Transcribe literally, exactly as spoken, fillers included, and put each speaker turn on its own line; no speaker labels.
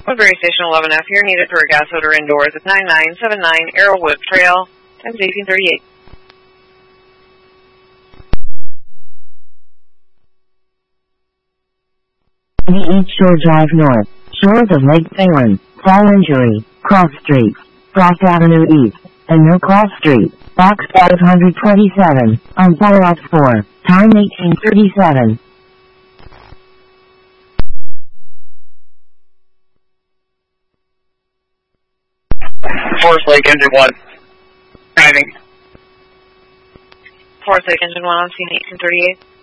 Woodbury Station eleven F here, needed for a gas odor indoors at nine nine seven nine Arrowwood Trail, times eighteen thirty-eight.
East Shore Drive North, shores of Lake Salem, Fall Injury, Cross Street, Frost Avenue East, and No Cross Street, Box five hundred twenty-seven, on follow-up four, time eighteen thirty-seven.
Forest Lake Engine one. Driving.
Forest Lake Engine one on scene eighteen thirty-eight.